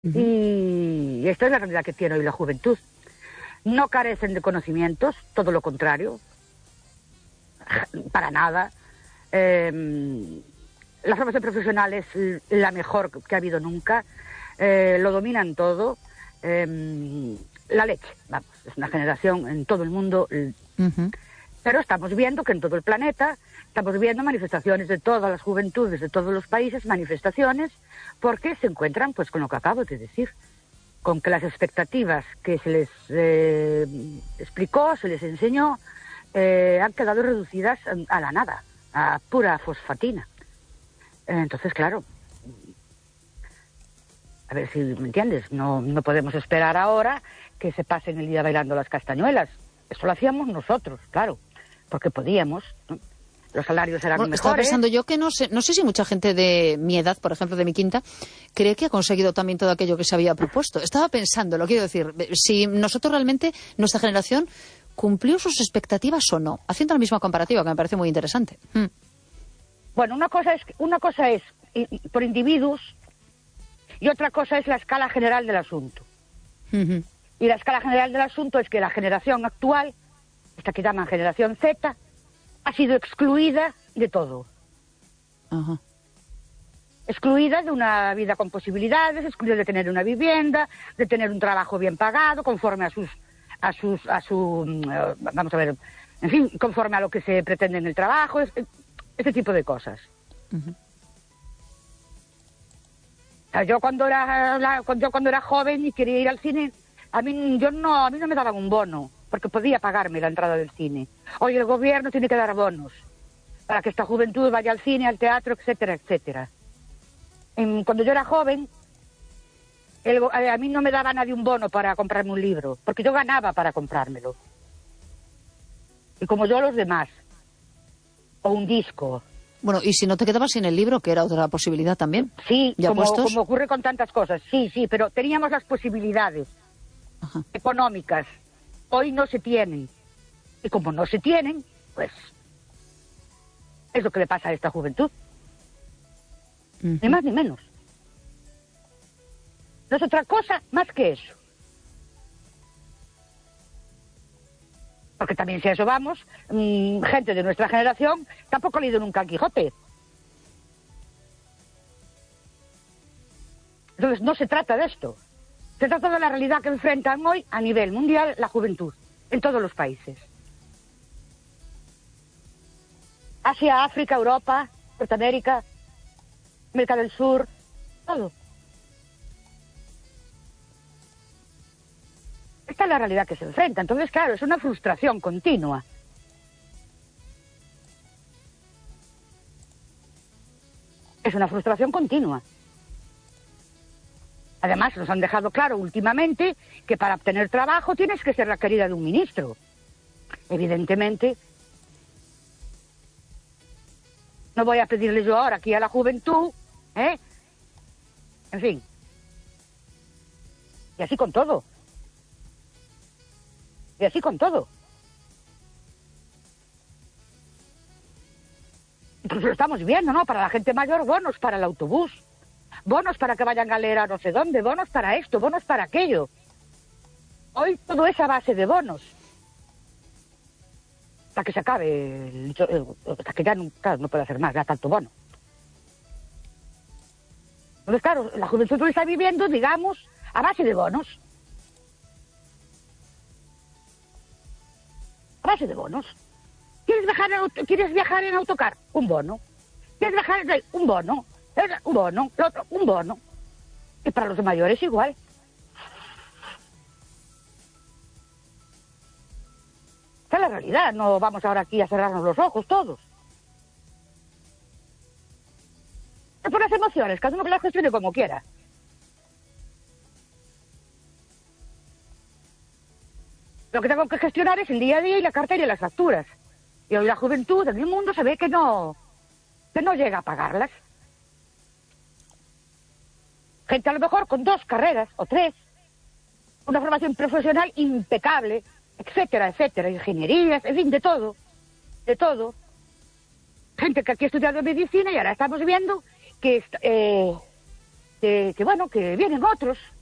Y esta es la realidad que tiene hoy la juventud. No carecen de conocimientos, todo lo contrario, para nada. La formación profesional es la mejor que ha habido nunca, lo dominan todo, la leche, vamos, es una generación en todo el mundo, pero estamos viendo que en todo el planeta, estamos viendo manifestaciones de todas las juventudes, de todos los países, manifestaciones, porque se encuentran pues con lo que acabo de decir, con que las expectativas que se les explicó, se les enseñó, han quedado reducidas a la nada, a pura fosfatina. Entonces, claro, a ver si me entiendes, no podemos esperar ahora que se pasen el día bailando las castañuelas. Eso lo hacíamos nosotros, claro, porque podíamos, ¿no? Los salarios eran mejores. Estaba pensando yo que no sé si mucha gente de mi edad, por ejemplo, de mi quinta, cree que ha conseguido también todo aquello que se había propuesto. Estaba pensando, lo quiero decir, si nosotros realmente, nuestra generación, cumplió sus expectativas o no, haciendo la misma comparativa, que me parece muy interesante. Bueno, una cosa es por individuos y otra cosa es la escala general del asunto. Y la escala general del asunto es que la generación actual, esta que llaman generación Z, ha sido excluida de todo. Excluida de una vida con posibilidades, excluida de tener una vivienda, de tener un trabajo bien pagado, conforme a su vamos a ver, en fin, conforme a lo que se pretende en el trabajo, ese tipo de cosas. Yo cuando era joven y quería ir al cine, a mí no me daban un bono, porque podía pagarme la entrada del cine. Hoy el gobierno tiene que dar bonos para que esta juventud vaya al cine, al teatro, etcétera, etcétera. Cuando yo era joven, a mí no me daba nadie un bono para comprarme un libro, porque yo ganaba para comprármelo. Y como yo los demás. O un disco. Bueno, y si no te quedabas sin el libro, que era otra posibilidad también. Sí, como ocurre con tantas cosas. Sí, pero teníamos las posibilidades económicas. Hoy no se tienen. Y como no se tienen, pues es lo que le pasa a esta juventud. Ni más ni menos. No es otra cosa más que eso. Porque también si a eso vamos, gente de nuestra generación tampoco ha leído nunca el Quijote. Entonces no se trata de esto. Se trata de la realidad que enfrentan hoy a nivel mundial la juventud, en todos los países. Asia, África, Europa, Norteamérica, América del Sur, todo. Esta es la realidad que se enfrenta. Entonces, claro, es una frustración continua. Es una frustración continua. Además, nos han dejado claro últimamente que para obtener trabajo tienes que ser la querida de un ministro. Evidentemente, no voy a pedirle yo ahora aquí a la juventud, En fin. Y así con todo. Y así con todo. Incluso lo estamos viendo, ¿no? Para la gente mayor, bonos para el autobús. Bonos para que vayan a leer a no sé dónde. Bonos para esto, bonos para aquello. Hoy todo es a base de bonos. Hasta que se acabe, hasta que ya no puede hacer más, ya tanto bono. Entonces, claro, la juventud hoy está viviendo, digamos, a base de bonos. A base de bonos. ¿Quieres viajar en autocar? Un bono. ¿Quieres viajar en tren? Un bono. Un bono. El otro, un bono. Y para los mayores igual. Esta es la realidad. No vamos ahora aquí a cerrarnos los ojos todos. Es por las emociones, cada uno que las gestione como quiera. Lo que tengo que gestionar es el día a día y la cartera y las facturas. Y hoy la juventud en el mundo se ve que no llega a pagarlas. Gente a lo mejor con 2 carreras o 3, una formación profesional impecable, etcétera, etcétera, ingenierías, en fin, de todo. Gente que aquí ha estudiado medicina y ahora estamos viendo que que bueno, que vienen otros